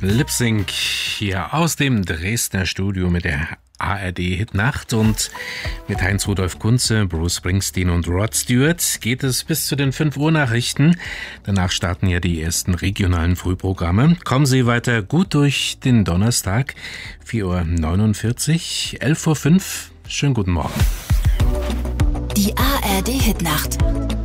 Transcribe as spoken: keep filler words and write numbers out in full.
Lip Sync hier aus dem Dresdner Studio mit der A R D-Hitnacht und mit Heinz-Rudolf Kunze, Bruce Springsteen und Rod Stewart geht es bis zu den fünf Uhr Nachrichten. Danach starten ja die ersten regionalen Frühprogramme. Kommen Sie weiter gut durch den Donnerstag, vier Uhr neunundvierzig, elf Uhr fünf. Schönen guten Morgen. Die A R D-Hitnacht